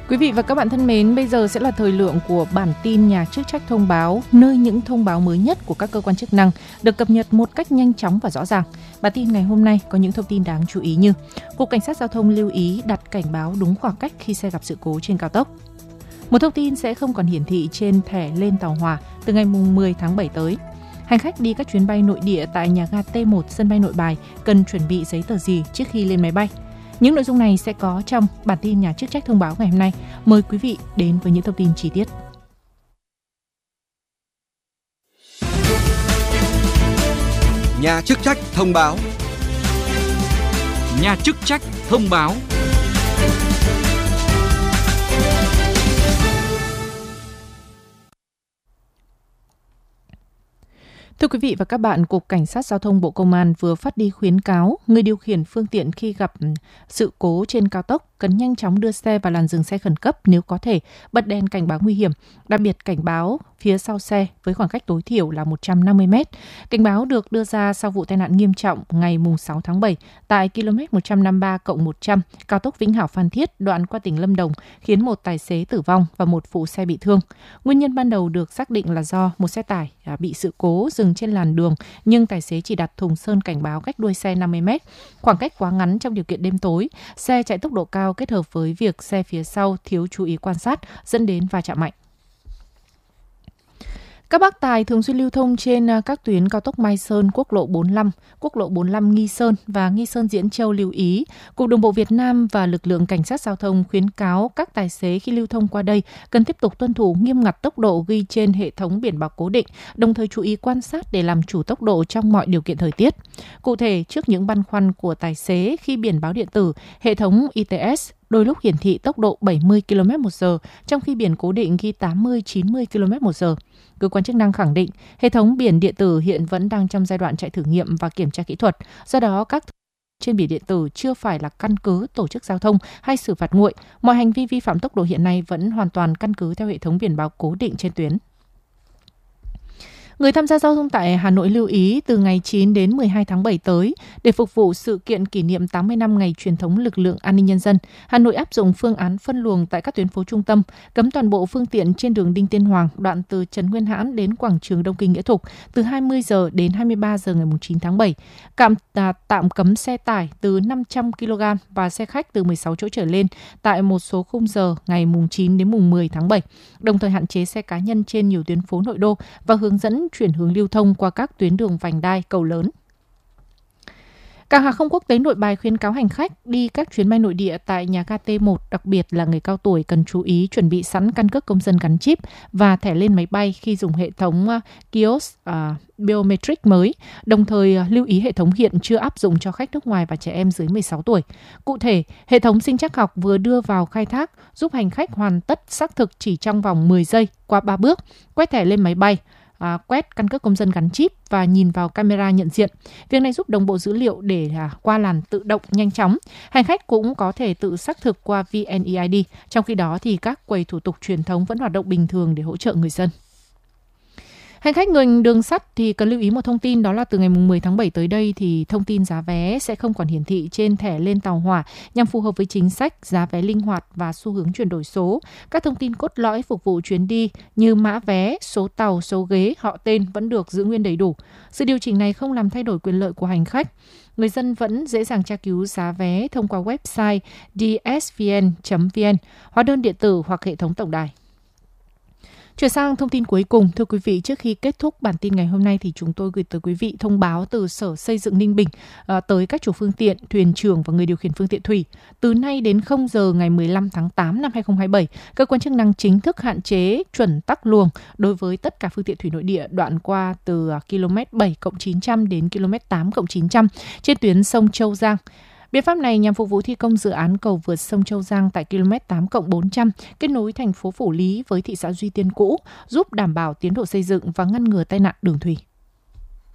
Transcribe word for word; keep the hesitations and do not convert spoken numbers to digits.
Quý vị và các bạn thân mến, bây giờ sẽ là thời lượng của bản tin Nhà chức trách thông báo, nơi những thông báo mới nhất của các cơ quan chức năng được cập nhật một cách nhanh chóng và rõ ràng. Bản tin ngày hôm nay có những thông tin đáng chú ý như: Cục Cảnh sát Giao thông lưu ý đặt cảnh báo đúng khoảng cách khi xe gặp sự cố trên cao tốc. Một thông tin sẽ không còn hiển thị trên thẻ lên tàu hỏa từ ngày mười tháng bảy tới. Hành khách đi các chuyến bay nội địa tại nhà ga T một sân bay Nội Bài cần chuẩn bị giấy tờ gì trước khi lên máy bay. Những nội dung này sẽ có trong bản tin Nhà chức trách thông báo ngày hôm nay. Mời quý vị đến với những thông tin chi tiết. Nhà chức trách thông báo. Nhà chức trách thông báo. Thưa quý vị và các bạn, Cục Cảnh sát Giao thông Bộ Công an vừa phát đi khuyến cáo người điều khiển phương tiện khi gặp sự cố trên cao tốc cần nhanh chóng đưa xe vào làn dừng xe khẩn cấp nếu có thể, bật đèn cảnh báo nguy hiểm, đặc biệt cảnh báo phía sau xe với khoảng cách tối thiểu là một trăm năm mươi mét. Cảnh báo được đưa ra sau vụ tai nạn nghiêm trọng ngày sáu tháng bảy tại km một trăm năm mươi ba cộng một trăm cao tốc Vĩnh Hảo Phan Thiết đoạn qua tỉnh Lâm Đồng, khiến một tài xế tử vong và một phụ xe bị thương. Nguyên nhân ban đầu được xác định là do một xe tải bị sự cố dừng trên làn đường, nhưng tài xế chỉ đặt thùng sơn cảnh báo cách đuôi xe năm mươi mét. Khoảng cách quá ngắn trong điều kiện đêm tối, xe chạy tốc độ cao kết hợp với việc xe phía sau thiếu chú ý quan sát dẫn đến va chạm mạnh. Các bác tài thường xuyên lưu thông trên các tuyến cao tốc Mai Sơn, quốc lộ bốn mươi lăm, quốc lộ bốn mươi lăm Nghi Sơn và Nghi Sơn Diễn Châu lưu ý, Cục Đường bộ Việt Nam và lực lượng cảnh sát giao thông khuyến cáo các tài xế khi lưu thông qua đây cần tiếp tục tuân thủ nghiêm ngặt tốc độ ghi trên hệ thống biển báo cố định, đồng thời chú ý quan sát để làm chủ tốc độ trong mọi điều kiện thời tiết. Cụ thể, trước những băn khoăn của tài xế khi biển báo điện tử, hệ thống i tê ét đôi lúc hiển thị tốc độ bảy mươi ki lô mét một giờ, trong khi biển cố định ghi tám mươi đến chín mươi ki lô mét một giờ. Cơ quan chức năng khẳng định, hệ thống biển điện tử hiện vẫn đang trong giai đoạn chạy thử nghiệm và kiểm tra kỹ thuật. Do đó, các trên biển điện tử chưa phải là căn cứ tổ chức giao thông hay xử phạt nguội. Mọi hành vi vi phạm tốc độ hiện nay vẫn hoàn toàn căn cứ theo hệ thống biển báo cố định trên tuyến. Người tham gia giao thông tại Hà Nội lưu ý từ ngày chín đến mười hai tháng bảy tới, để phục vụ sự kiện kỷ niệm tám mươi năm ngày truyền thống lực lượng an ninh nhân dân, Hà Nội áp dụng phương án phân luồng tại các tuyến phố trung tâm, cấm toàn bộ phương tiện trên đường Đinh Tiên Hoàng, đoạn từ Trần Nguyên Hãn đến quảng trường Đông Kinh Nghĩa Thục từ hai mươi giờ đến hai mươi ba giờ ngày chín tháng bảy. Cạm, à, tạm cấm xe tải từ năm trăm ki lô gam và xe khách từ mười sáu chỗ trở lên tại một số khung giờ ngày chín đến mười tháng bảy, đồng thời hạn chế xe cá nhân trên nhiều tuyến phố nội đô và hướng dẫn chuyển hướng lưu thông qua các tuyến đường vành đai, cầu lớn. Cảng hàng không quốc tế Nội Bài khuyến cáo hành khách đi các chuyến bay nội địa tại nhà ga T một, đặc biệt là người cao tuổi, cần chú ý chuẩn bị sẵn căn cước công dân gắn chip và thẻ lên máy bay khi dùng hệ thống kiosk uh, biometric mới, đồng thời uh, lưu ý hệ thống hiện chưa áp dụng cho khách nước ngoài và trẻ em dưới mười sáu tuổi. Cụ thể, hệ thống sinh trắc học vừa đưa vào khai thác giúp hành khách hoàn tất xác thực chỉ trong vòng mười giây qua ba bước: quét thẻ lên máy bay, À, quét căn cước công dân gắn chip và nhìn vào camera nhận diện. Việc này giúp đồng bộ dữ liệu để à, qua làn tự động nhanh chóng. Hành khách cũng có thể tự xác thực qua vê en e i đê. Trong khi đó thì các quầy thủ tục truyền thống vẫn hoạt động bình thường để hỗ trợ người dân. Hành khách ngành đường sắt thì cần lưu ý một thông tin, đó là từ ngày mười tháng bảy tới đây thì thông tin giá vé sẽ không còn hiển thị trên thẻ lên tàu hỏa nhằm phù hợp với chính sách giá vé linh hoạt và xu hướng chuyển đổi số. Các thông tin cốt lõi phục vụ chuyến đi như mã vé, số tàu, số ghế, họ tên vẫn được giữ nguyên đầy đủ. Sự điều chỉnh này không làm thay đổi quyền lợi của hành khách. Người dân vẫn dễ dàng tra cứu giá vé thông qua website d s v n chấm v n, hóa đơn điện tử hoặc hệ thống tổng đài. Chuyển sang thông tin cuối cùng, thưa quý vị, trước khi kết thúc bản tin ngày hôm nay thì chúng tôi gửi tới quý vị thông báo từ Sở Xây dựng Ninh Bình à, tới các chủ phương tiện, thuyền trưởng và người điều khiển phương tiện thủy. Từ nay đến không giờ ngày mười lăm tháng tám năm hai nghìn không trăm hai mươi bảy, cơ quan chức năng chính thức hạn chế chuẩn tắc luồng đối với tất cả phương tiện thủy nội địa đoạn qua từ km bảy cộng chín trăm đến km tám cộng chín trăm trên tuyến sông Châu Giang. Biện pháp này nhằm phục vụ thi công dự án cầu vượt sông Châu Giang tại km tám cộng bốn trăm, kết nối thành phố Phủ Lý với thị xã Duy Tiên cũ, giúp đảm bảo tiến độ xây dựng và ngăn ngừa tai nạn đường thủy.